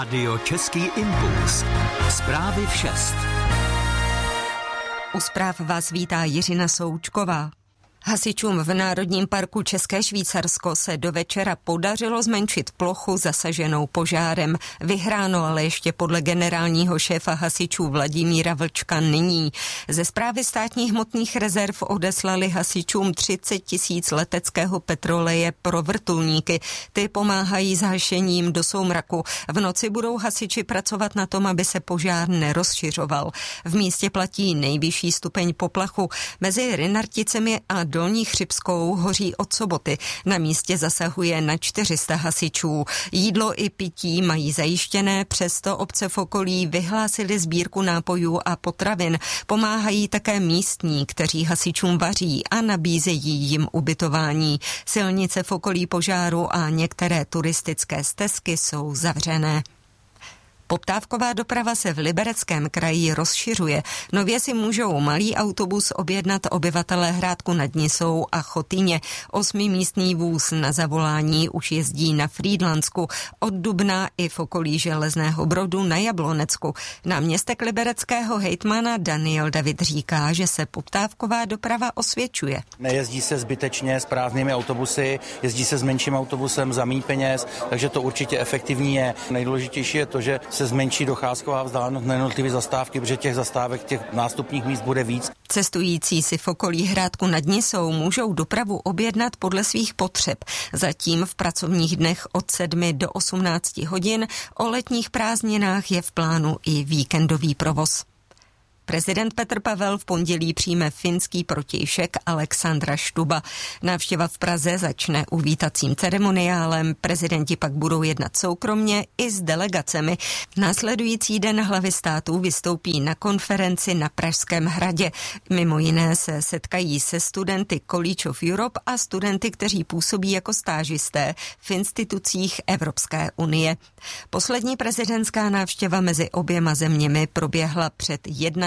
Radio Český impuls. Zprávy v 6. U zpráv vás vítá Jiřina Součková. Hasičům v Národním parku České Švýcarsko se do večera podařilo zmenšit plochu zasaženou požárem. Vyhráno ale ještě podle generálního šéfa hasičů Vladimíra Vlčka není. Ze Správy státních hmotných rezerv odeslali hasičům 30 000 leteckého petroleje pro vrtulníky. Ty pomáhají s hašením do soumraku. V noci budou hasiči pracovat na tom, aby se požár nerozšiřoval. V místě platí nejvyšší stupeň poplachu. Mezi Rynarticemi a Dolní Chřibskou hoří od soboty. Na místě zasahuje na 400 hasičů. Jídlo i pití mají zajištěné, přesto obce v okolí vyhlásily sbírku nápojů a potravin. Pomáhají také místní, kteří hasičům vaří a nabízejí jim ubytování. Silnice v okolí požáru a některé turistické stezky jsou zavřené. Poptávková doprava se v Libereckém kraji rozšiřuje. Nově si můžou malý autobus objednat obyvatelé Hrádku nad Nisou a Chotyně. 8místný vůz na zavolání už jezdí na Frýdlansku, od dubna i v okolí Železného Brodu na Jablonecku. Náměstek libereckého hejtmana Daniel David říká, že se poptávková doprava osvědčuje. Nejezdí se zbytečně s prázdnými autobusy, jezdí se s menším autobusem za méně peněz, takže to určitě efektivní je. Nejdůležitější je to, že se zmenší docházková vzdálenost na jednotlivé zastávky, protože těch zastávek, těch nástupních míst bude víc. Cestující si v okolí Hrádku nad Nisou můžou dopravu objednat podle svých potřeb. Zatím v pracovních dnech od 7 do 18 hodin, o letních prázdninách je v plánu i víkendový provoz. Prezident Petr Pavel v pondělí přijme finský protějšek Alexandra Štuba. Návštěva v Praze začne uvítacím ceremoniálem, prezidenti pak budou jednat soukromně i s delegacemi. Následující den hlavy států vystoupí na konferenci na Pražském hradě. Mimo jiné se setkají se studenty College of Europe a studenty, kteří působí jako stážisté v institucích Evropské unie. Poslední prezidentská návštěva mezi oběma zeměmi proběhla před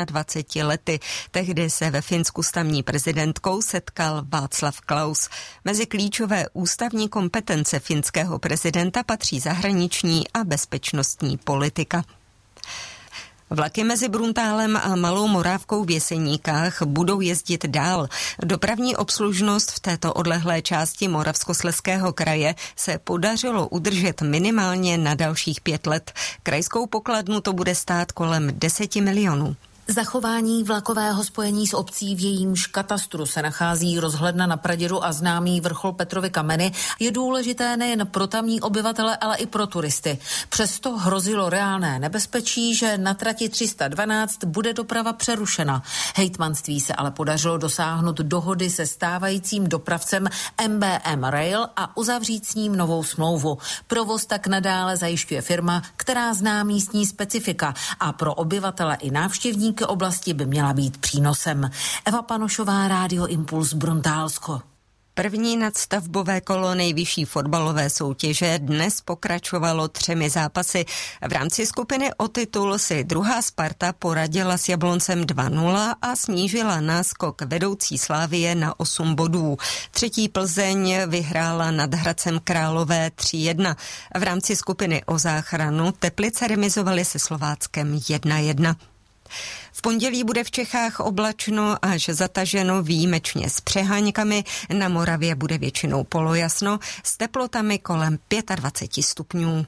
21 lety. Tehdy se ve Finsku s tamní prezidentkou setkal Václav Klaus. Mezi klíčové ústavní kompetence finského prezidenta patří zahraniční a bezpečnostní politika. Vlaky mezi Bruntálem a Malou Morávkou v Jeseníkách budou jezdit dál. Dopravní obslužnost v této odlehlé části Moravskoslezského kraje se podařilo udržet minimálně na dalších 5 let. Krajskou pokladnu to bude stát kolem 10 milionů. Zachování vlakového spojení s obcí, v jejímž katastru se nachází rozhledna na Pradědu a známý vrchol Petrovy kameny, je důležité nejen pro tamní obyvatele, ale i pro turisty. Přesto hrozilo reálné nebezpečí, že na trati 312 bude doprava přerušena. Hejtmanství se ale podařilo dosáhnout dohody se stávajícím dopravcem MBM Rail a uzavřít s ním novou smlouvu. Provoz tak nadále zajišťuje firma, která zná místní specifika a pro obyvatele i návštěvníky oblasti by měla být přínosem. Eva Panošová, Rádio Impuls, Bruntálsko. První nadstavbové kolo nejvyšší fotbalové soutěže dnes pokračovalo 3 zápasy. V rámci skupiny o titul si druhá Sparta poradila s Jabloncem 2-0 a snížila náskok vedoucí Slavie na 8 bodů. Třetí Plzeň vyhrála nad Hradcem Králové 3-1. V rámci skupiny o záchranu Teplice remizovaly se Slováckem 1-1. V pondělí bude v Čechách oblačno až zataženo, výjimečně s přeháňkami. Na Moravě bude většinou polojasno s teplotami kolem 25 stupňů.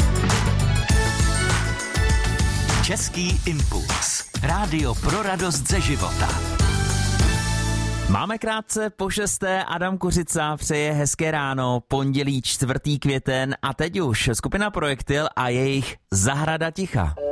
Český impuls. Rádio pro radost ze života. Máme krátce po 6. Adam Kuřica přeje hezké ráno, pondělí 4. květen a teď už skupina Projektil a jejich Zahrada ticha.